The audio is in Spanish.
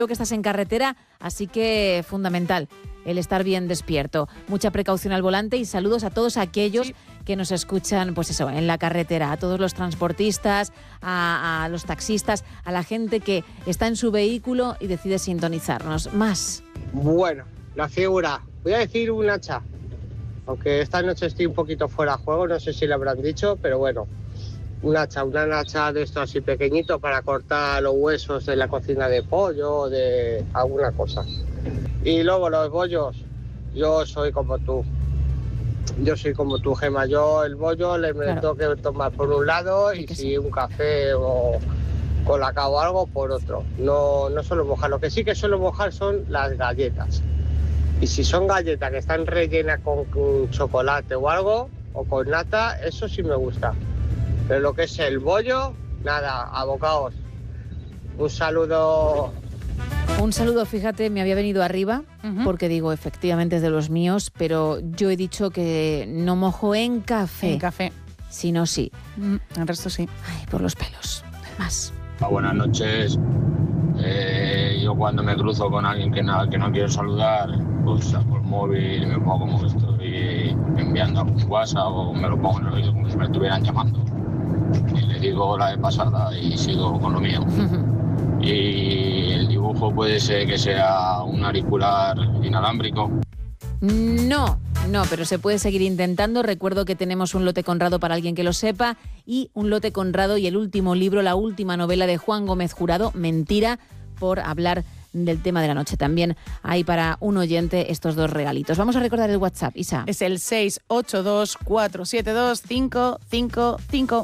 que estás en carretera, así que fundamental el estar bien despierto. Mucha precaución al volante y saludos a todos aquellos que nos escuchan, pues eso, en la carretera, a todos los transportistas, a los taxistas, a la gente que está en su vehículo y decide sintonizarnos. Más. Bueno, la figura, voy a decir un hacha, aunque esta noche estoy un poquito fuera de juego, no sé si lo habrán dicho, pero bueno, una hacha de esto así pequeñito para cortar los huesos de la cocina de pollo o de alguna cosa. Y luego los bollos, yo soy como tú, Gemma. Yo el bollo me tengo que tomar por un lado y si un café o colacao o algo por otro. No suelo mojar. Lo que sí que suelo mojar son las galletas. Y si son galletas que están rellenas con chocolate o algo, o con nata, eso sí me gusta. Pero lo que es el bollo, nada, abocaos. Un saludo. Un saludo, fíjate, me había venido arriba, porque digo, efectivamente es de los míos, pero yo he dicho que no mojo en café. En café. Si no, sí. El resto sí. Ay, por los pelos. Más. Buenas noches. Yo cuando me cruzo con alguien que no quiero saludar, pues saco el móvil y me pongo como que estoy enviando algún WhatsApp o me lo pongo en el oído como si me estuvieran llamando. Y le digo la de pasada y sigo con lo mío. Y el dibujo puede ser que sea un auricular inalámbrico. No, pero se puede seguir intentando. Recuerdo que tenemos un lote Conrado para alguien que lo sepa y un lote Conrado y el último libro, la última novela de Juan Gómez Jurado, Mentira, por hablar del tema de la noche. También hay para un oyente estos dos regalitos. Vamos a recordar el WhatsApp, Isa. Es el 682 472 555.